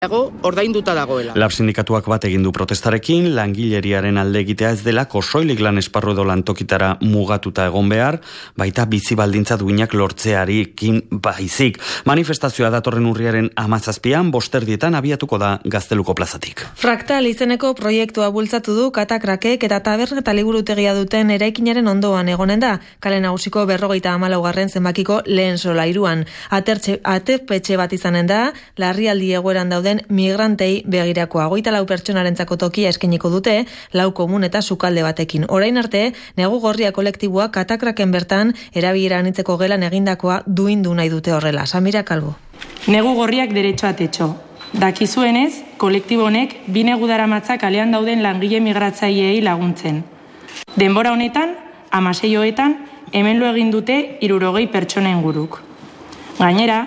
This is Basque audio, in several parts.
ordainduta dagoela. Lab sindikatuak bat egin du protestarekin, langileriaren alde egitea ez dela soilik lan esparru edo lantokitara mugatuta egon behar, baita bizi baldintza duinak lortzearekin baizik. Manifestazioa datorren urriaren 17an, 5:00 abiatuko da Gazteluko plazatik. Fraktal izeneko proiektua bultzatu du Katakrakek eta taberna eta liburutegia duten eraikinaren ondoan egonen da, kale nagusiko 54. zenbakiko lehen solairuan. Aterpetxe bat izanen da, larrialdi egoeran dauden migrantei begirakoa. 24 pertsonarentzako tokia eskainiko dute, 4 komun eta sukalde batekin. Orain arte, Negu Gorria kolektiboa Katakraken bertan erabilera anitzeko gelan egindakoa duindu nahi dute horrela. Samira Kalbo. Negu Gorriak derecho a techo. Dakizuenez, kolektibo honek 2 negu daramatza kalean dauden langile migratzaileei laguntzen. Denbora honetan, 16 hemen lo egin dute 60 pertsona inguruk. Gainera,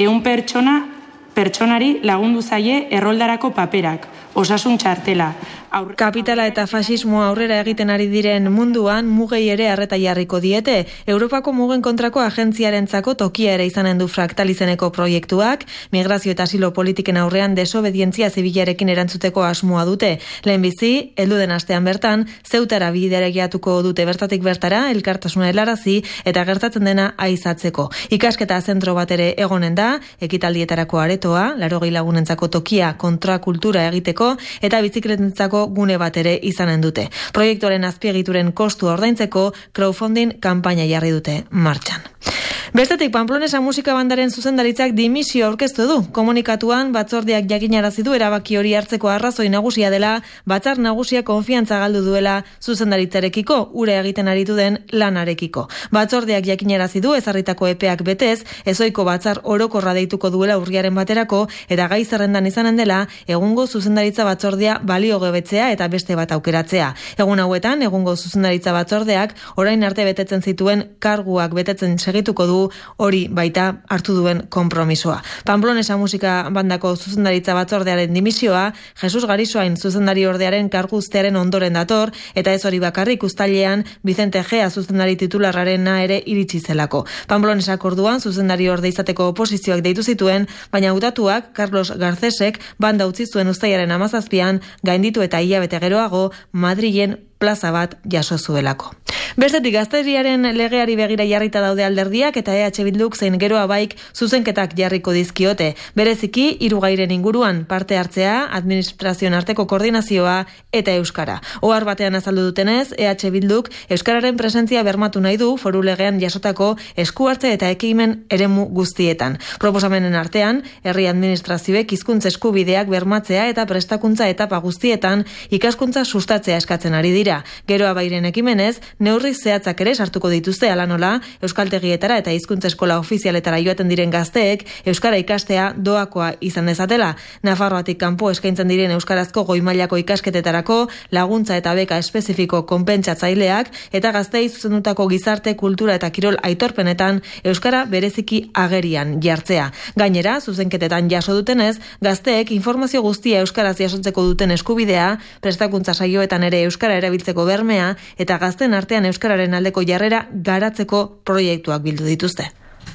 100 pertsonari lagundu zaie erroldarako paperak, osasun txartela. Kapitala eta fasismoa aurrera egiten ari diren munduan mugei ere arreta jarriko diete. Europako mugen kontrako agentziarentzako tokia ere izanen du Fraktal izeneko proiektuak, migrazio eta asilo politiken aurrean desobedientzia zibilarekin erantzuteko asmoa dute. Lehenbizi, heldu den astean bertan, Zeutara bideregiatuko dute bertatik bertara, elkartasuna helarazi eta gertatzen dena aizatzeko. Ikasketa zentro bat ere egonen da, ekitaldietarako aretoa, 80 lagunentzako tokia kontrakultura egiteko eta bizikletentzako gune bat ere izanen dute. Proiektuaren azpiegituren kostua ordaintzeko crowdfunding kanpaina jarri dute martxan. Bestetik, Pamplonesa musika bandaren zuzendaritzak dimisio aurkeztu du. Komunikatuan, batzordeak jakinarazi du erabaki hori hartzeko arrazoi nagusia dela, batzar nagusia konfiantza galdu duela zuzendaritzarekiko, ura egiten aritu den lanarekiko. Batzordeak jakinarazi du ezarritako epeak betez, ezoiko batzar orokorra deituko duela urriaren baterako, eta gai zerrendan izanen dela, egungo zuzendaritza batzordea baliogabetzea eta beste bat aukeratzea. Egun hauetan, egungo zuzendaritza batzordeak orain arte betetzen zituen karguak betetzen segituko du, hori baita hartu duen konpromisoa. Pamplonesa musika bandako zuzendaritza batzordearen dimisioa, Jesus Garisoain zuzendari ordearen karguztearen ondoren dator, eta ez hori bakarrik uztailean Vicente Gea zuzendari titularrarena ere iritsi zelako. Pamplonesak orduan zuzendari orde izateko oposizioak deitu zituen, baina hautatuak Carlos Garcesek banda utzi zuen uztailaren 17an gainditu eta hilabete geroago Madrilen plaza bat jaso zuelako. Bestetik, gazteriaren legeari begira jarrita daude alderdiak eta EH Bilduk zein Geroa Baik zuzenketak jarriko dizkiote. Bereziki, 3 gairen inguruan parte hartzea, administrazioen arteko koordinazioa eta euskara. Ohar batean azaldu dutenez, EH Bilduk euskararen presentzia bermatu nahi du foru legean jasotako eskuhartze eta ekimen eremu guztietan. Proposamenen artean, herri administrazioek hizkuntza eskubideak bermatzea eta prestakuntza etapa guztietan ikaskuntza sustatzea eskatzen ari dira. Geroa Bairen ekimenez, neurri zehatzak ere sartuko dituzte hala nola, euskaltegietara eta hizkuntza eskola ofizialetara joaten diren gazteek euskara ikastea doakoa izan dezatela. Nafarroatik kanpo eskaintzen diren euskarazko goi mailako ikasketetarako laguntza eta beka espezifiko konpentsatzaileak eta gazteei zuzendutako gizarte, kultura eta kirol aitorpenetan euskara bereziki agerian jartzea. Gainera, zuzenketetan jaso dutenez, gazteek informazio guztia euskaraz jasotzeko duten eskubidea, prestakuntza saioetan ere euskara erabiltzeko bermea eta gazten artean euskararen aldeko jarrera garatzeko proiektuak bildu dituzte.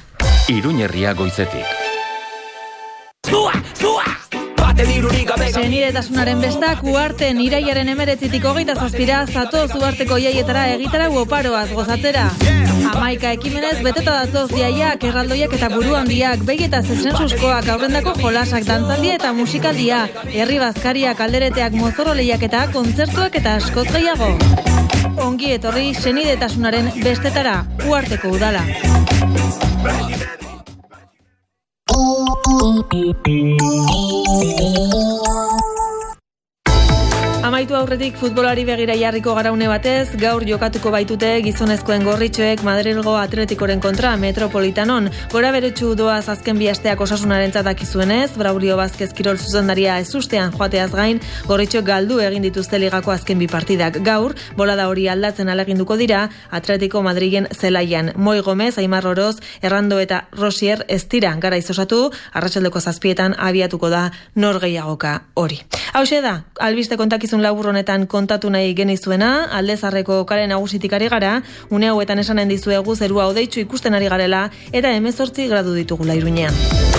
Iruñerria goizetik. Senidetasunaren bestak uharten iraiaren 19tik 27ra zatoz uharteko jaietara egitara oparoaz gozatzera. 11 ekimenez beteta datoz jaiak, erraldoiak eta buruhandiak, begi eta zezensuskoak, aurrendako jolasak, dantzaldia eta musikaldia, herri bazkariak, aldereteak, mozorroleiak eta kontzertuak eta askoz gehiago. Ongi etorri senidetasunaren bestetara, uharteko udala. Amaitu aurretik futbolari begira jarriko gara une batez, gaur jokatuko baitute gizonezkoen gorritxoek Madrilgo Atletikoren kontra Metropolitanon. Gora beretsu doaz azken 2 asteak osasunarentzat dakizuenez, Braulio Vázquez kirol zuzendaria ezustean joateaz gain, gorritxoek galdu egin dituzte ligako azken 2 partidak. Gaur, bolada hori aldatzen aleginduko dira Atletico Madrilen zelaian. Moi Gomez, Aimar Oroz, Errando eta Rosier ez dira garaiz osatu, arratsaldeko 7etan abiatuko da norgehiagoka hori. Hauxe da, albiste kontakizun labur honetan kontatu nahi genizuena, Aldezarreko kale nagusitik ari gara, une hauetan esanen dizuegu zerua hodeitsu ikusten ari garela eta 18 gradu ditugula Iruñean.